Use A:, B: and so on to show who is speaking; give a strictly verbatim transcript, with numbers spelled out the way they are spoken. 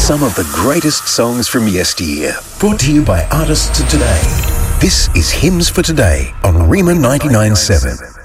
A: some of the greatest songs from yesteryear. Brought to you by Artists Today. This is Hymns for Today on Rima ninety-nine point seven.